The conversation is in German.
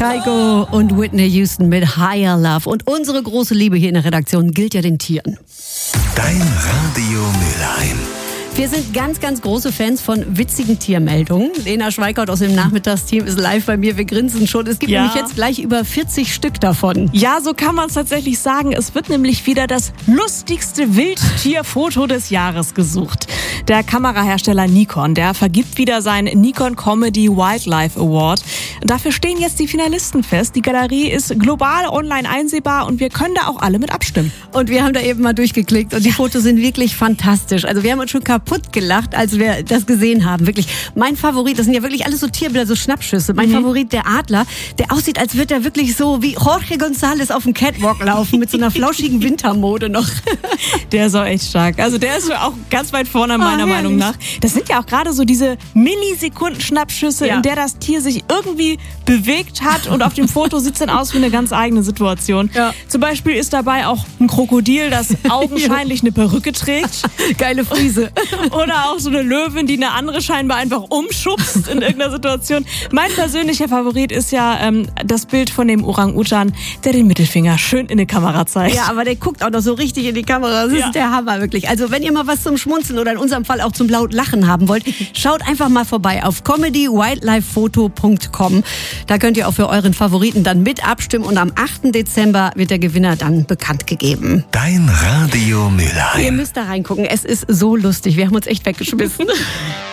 Kygo und Whitney Houston mit Higher Love. Und unsere große Liebe hier in der Redaktion gilt ja den Tieren. Dein Radio Mülheim. Wir sind ganz, ganz große Fans von witzigen Tiermeldungen. Lena Schweikart aus dem Nachmittagsteam ist live bei mir. Wir grinsen schon. Es gibt nämlich jetzt gleich über 40 Stück davon. Ja, so kann man es tatsächlich sagen. Es wird nämlich wieder das lustigste Wildtierfoto des Jahres gesucht. Der Kamerahersteller Nikon, der vergibt wieder seinen Nikon Comedy Wildlife Award. Dafür stehen jetzt die Finalisten fest. Die Galerie ist global online einsehbar und wir können da auch alle mit abstimmen. Und wir haben da eben mal durchgeklickt und die Fotos sind wirklich fantastisch. Also wir haben uns schon kaputt gelacht, als wir das gesehen haben. Wirklich. Mein Favorit, das sind ja wirklich alles so Tierbilder, so Schnappschüsse. Mein Favorit, der Adler, der aussieht, als würde er wirklich so wie Jorge González auf dem Catwalk laufen, mit so einer flauschigen Wintermode noch. Der ist auch echt stark. Also der ist auch ganz weit vorne meiner Meinung nach. Das sind ja auch gerade so diese Millisekunden-Schnappschüsse, in der das Tier sich irgendwie bewegt hat und auf dem Foto sieht es dann aus wie eine ganz eigene Situation. Ja. Zum Beispiel ist dabei auch ein Krokodil, das augenscheinlich eine Perücke trägt. Geile Friese. Oder auch so eine Löwin, die eine andere scheinbar einfach umschubst in irgendeiner Situation. Mein persönlicher Favorit ist ja das Bild von dem Orang-Utan, der den Mittelfinger schön in die Kamera zeigt. Ja, aber der guckt auch noch so richtig in die Kamera. Das ist der Hammer, wirklich. Also wenn ihr mal was zum Schmunzeln oder in unserem Fall auch zum laut Lachen haben wollt, schaut einfach mal vorbei auf comedywildlifephoto.com. Da könnt ihr auch für euren Favoriten dann mit abstimmen und am 8. Dezember wird der Gewinner dann bekannt gegeben. Dein Radio Mülheim. Ihr müsst da reingucken. Es ist so lustig. Wir haben uns echt weggeschmissen.